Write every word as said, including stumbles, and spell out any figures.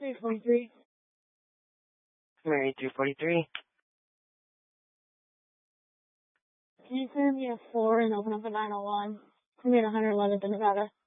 three forty-three. Mary three forty-three. Can you send me a four and open up a nine oh one? I'm in one eleventh in Nevada.